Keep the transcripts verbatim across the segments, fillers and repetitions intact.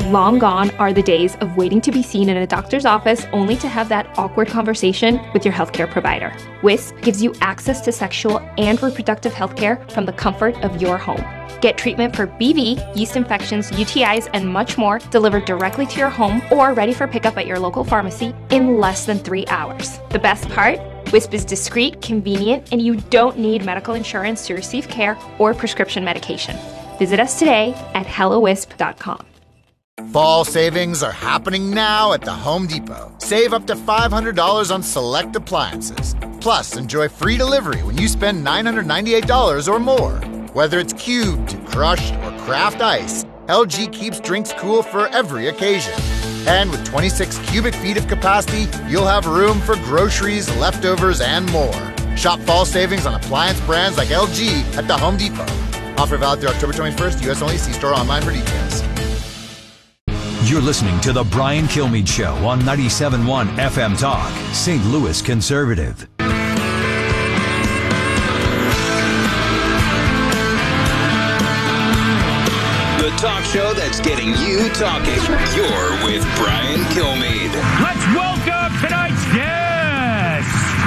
Long gone are the days of waiting to be seen in a doctor's office only to have that awkward conversation with your healthcare provider. Wisp gives you access to sexual and reproductive healthcare from the comfort of your home. Get treatment for B V, yeast infections, U T Is, and much more delivered directly to your home or ready for pickup at your local pharmacy in less than three hours. The best part? Wisp is discreet, convenient, and you don't need medical insurance to receive care or prescription medication. Visit us today at hello wisp dot com. Fall savings are happening now at the Home Depot. Save up to five hundred dollars on select appliances. Plus, enjoy free delivery when you spend nine hundred ninety-eight dollars or more. Whether it's cubed, crushed, or craft ice, L G keeps drinks cool for every occasion. And with twenty-six cubic feet of capacity, you'll have room for groceries, leftovers, and more. Shop fall savings on appliance brands like L G at the Home Depot. Offer valid through October twenty-first, U S only. See store online for details. You're listening to The Brian Kilmeade Show on ninety-seven point one F M Talk, Saint Louis Conservative. The talk show that's getting you talking. You're with Brian Kilmeade. Let's welcome tonight's guest.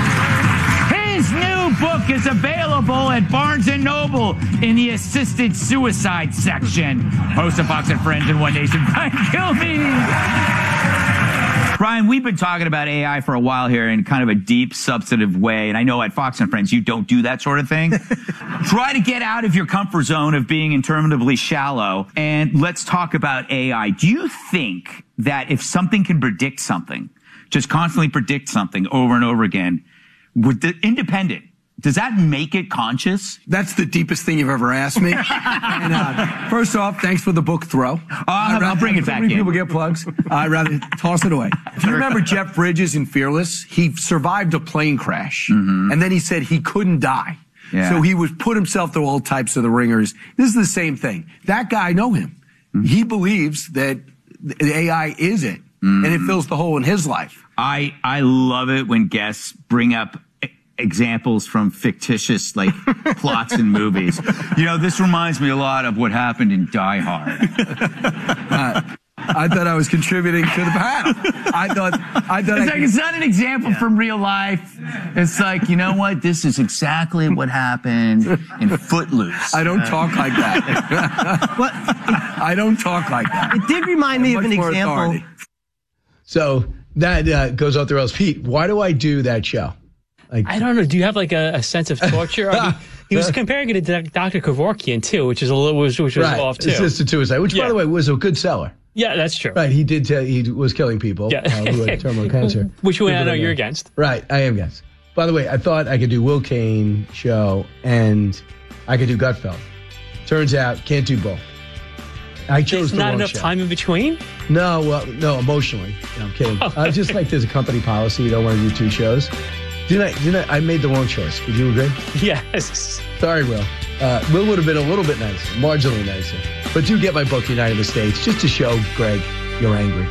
His new book is available at Barnes and Noble in the assisted suicide section. Host of Fox and Friends and One Nation, Brian Kilmeade. Brian, we've been talking about A I for a while here in kind of a deep, substantive way. And I know at Fox and Friends, you don't do that sort of thing. Try to get out of your comfort zone of being interminably shallow. And let's talk about A I. Do you think that if something can predict something, just constantly predict something over and over again, with the independent, does that make it conscious? That's the deepest thing you've ever asked me. And, uh, first off, thanks for the book throw. Uh, I'll, I'll bring it back in. People get plugs. I'd rather toss it away. Do you remember Jeff Bridges in Fearless? He survived a plane crash, mm-hmm. and then he said he couldn't die. Yeah. So he would put himself through all types of the ringers. This is the same thing. That guy, I know him. Mm-hmm. He believes that the A I is it, mm-hmm. and it fills the hole in his life. I, I love it when guests bring up examples from fictitious, like, plots in movies. You know, this reminds me a lot of what happened in Die Hard. Uh, I thought I was contributing to the panel. I thought, I thought it's, I like, it's not an example yeah. from real life. It's like, you know what? This is exactly what happened in Footloose. I don't talk like that. Well, I don't talk like that. It did remind me of an example. Authority. So that uh, goes off the rails. Pete, why do I do that show? Like, I don't know. Do you have like a, a sense of torture? I mean, he was comparing it to Doctor Kevorkian too, which is a little, which, which was right. off too. Assisted suicide, which yeah. by the way was a good seller. Yeah, that's true. Right, he did. Tell, he was killing people yeah. uh, who had terminal cancer. Which one I know you're against. Right, I am against. By the way, I thought I could do Will Cain show and I could do Gutfeld. Turns out, can't do both. I chose There's the not wrong enough show. time in between? No, well, no, emotionally. No, I'm kidding. Oh. Uh, just like there's a company policy, you don't want to do two shows. Didn't I, didn't I, I made the wrong choice. Would you agree? Yes. Sorry, Will. Uh, Will would have been a little bit nicer, marginally nicer. But do get my book, United the States, just to show Greg you're angry.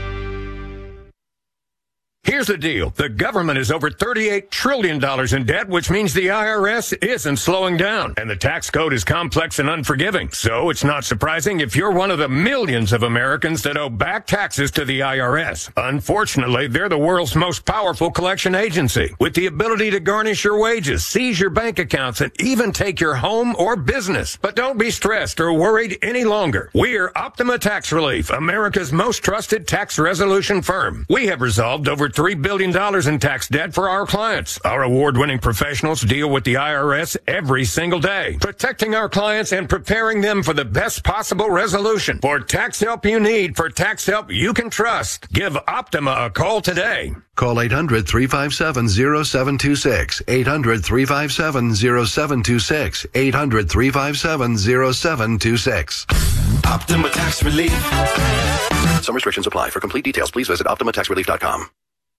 Here's the deal. The government is over thirty-eight trillion dollars in debt, which means the I R S isn't slowing down. And the tax code is complex and unforgiving. So it's not surprising if you're one of the millions of Americans that owe back taxes to the I R S. Unfortunately, they're the world's most powerful collection agency, with the ability to garnish your wages, seize your bank accounts, and even take your home or business. But don't be stressed or worried any longer. We're Optima Tax Relief, America's most trusted tax resolution firm. We have resolved over three billion dollars in tax debt for our clients. Our award-winning professionals deal with the I R S every single day, protecting our clients and preparing them for the best possible resolution. For tax help you need, for tax help you can trust, give Optima a call today. Call eight hundred, three five seven, zero seven two six, eight hundred, three five seven, zero seven two six, eight hundred, three five seven, zero seven two six. Optima Tax Relief. Some restrictions apply. For complete details, please visit optima tax relief dot com.